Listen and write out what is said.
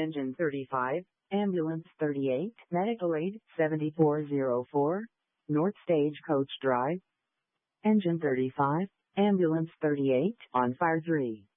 Engine 35, Ambulance 38, Medical Aid 7404, North Stagecoach Drive. Engine 35, Ambulance 38, on fire 3.